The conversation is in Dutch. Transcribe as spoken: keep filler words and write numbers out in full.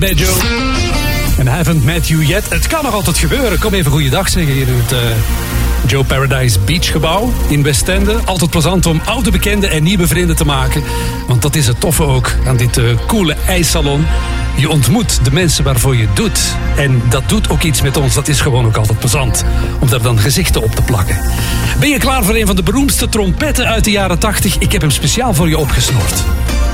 Bij Joe. And I haven't met you yet. Het kan nog altijd gebeuren. Kom even goeiedag zeggen hier in het uh, Joe Paradise Beach gebouw in Westende. Altijd plezant om oude bekenden en nieuwe vrienden te maken. Want dat is het toffe ook aan dit uh, coole ijssalon. Je ontmoet de mensen waarvoor je het doet. En dat doet ook iets met ons. Dat is gewoon ook altijd plezant. Om daar dan gezichten op te plakken. Ben je klaar voor een van de beroemdste trompetten uit de jaren tachtig? Ik heb hem speciaal voor je opgesnord.